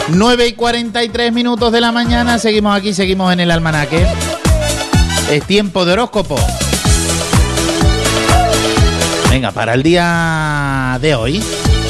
9:43 de la mañana, seguimos aquí, seguimos en el almanaque. Es tiempo de horóscopo. Venga, para el día de hoy,